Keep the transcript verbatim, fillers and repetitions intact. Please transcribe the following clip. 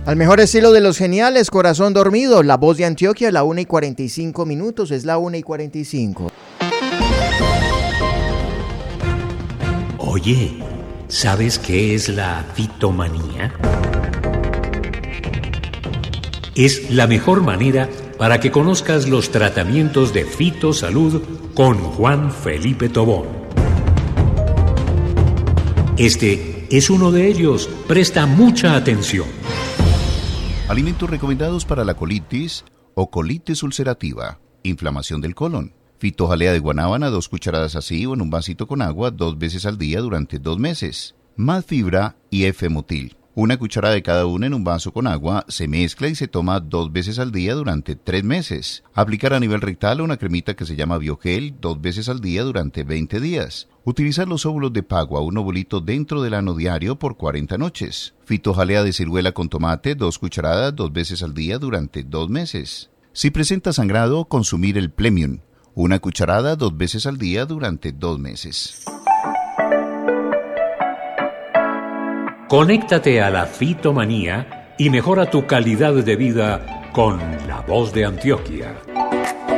Al mejor estilo de los geniales, Corazón Dormido, La Voz de Antioquia, la una y cuarenta y cinco minutos, es la una y cuarenta y cinco. Oye, ¿sabes qué es la fitomanía? Es la mejor manera para que conozcas los tratamientos de Fitosalud con Juan Felipe Tobón. Este es uno de ellos. Presta mucha atención. Alimentos recomendados para la colitis o colitis ulcerativa, inflamación del colon. Fitojalea de guanábana, dos cucharadas así o en un vasito con agua dos veces al día durante dos meses. Más fibra y F-mutil. Una cucharada de cada una en un vaso con agua, se mezcla y se toma dos veces al día durante tres meses. Aplicar a nivel rectal una cremita que se llama Biogel dos veces al día durante veinte días. Utilizar los óvulos de pagua, un ovulito dentro del ano diario por cuarenta noches. Fitojalea de ciruela con tomate, dos cucharadas dos veces al día durante dos meses. Si presenta sangrado, consumir el Plemium, una cucharada dos veces al día durante dos meses. Conéctate a la fitomanía y mejora tu calidad de vida con La Voz de Antioquia.